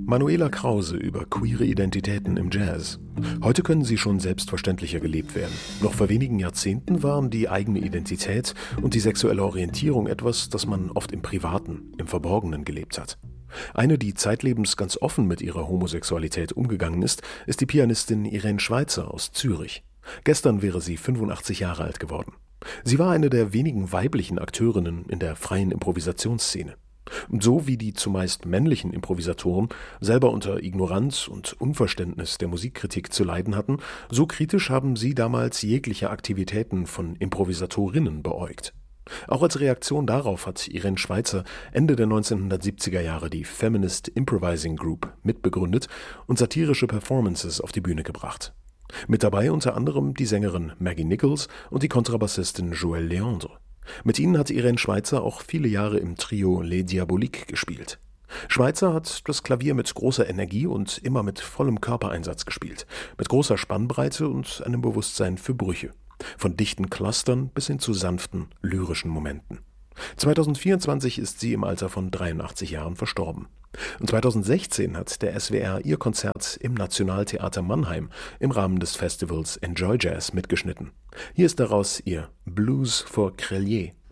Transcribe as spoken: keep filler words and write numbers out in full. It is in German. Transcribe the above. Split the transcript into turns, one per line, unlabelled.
Manuela Krause über queere Identitäten im Jazz. Heute können sie schon selbstverständlicher gelebt werden. Noch vor wenigen Jahrzehnten waren die eigene Identität und die sexuelle Orientierung etwas, das man oft im Privaten, im Verborgenen gelebt hat. Eine, die zeitlebens ganz offen mit ihrer Homosexualität umgegangen ist, ist die Pianistin Irene Schweizer aus Zürich. Gestern wäre sie fünfundachtzig Jahre alt geworden. Sie war eine der wenigen weiblichen Akteurinnen in der freien Improvisationsszene. So wie die zumeist männlichen Improvisatoren selber unter Ignoranz und Unverständnis der Musikkritik zu leiden hatten, so kritisch haben sie damals jegliche Aktivitäten von Improvisatorinnen beäugt. Auch als Reaktion darauf hat Irene Schweizer Ende der neunzehnhundertsiebziger Jahre die Feminist Improvising Group mitbegründet und satirische Performances auf die Bühne gebracht. Mit dabei unter anderem die Sängerin Maggie Nichols und die Kontrabassistin Joëlle Leandre. Mit ihnen hat Irene Schweizer auch viele Jahre im Trio Les Diaboliques gespielt. Schweizer hat das Klavier mit großer Energie und immer mit vollem Körpereinsatz gespielt, mit großer Spannbreite und einem Bewusstsein für Brüche, von dichten Clustern bis hin zu sanften, lyrischen Momenten. zweitausendvierundzwanzig ist sie im Alter von dreiundachtzig Jahren verstorben. Und zweitausendsechzehn hat der S W R ihr Konzert im Nationaltheater Mannheim im Rahmen des Festivals Enjoy Jazz mitgeschnitten. Hier ist daraus ihr Blues for Crelier.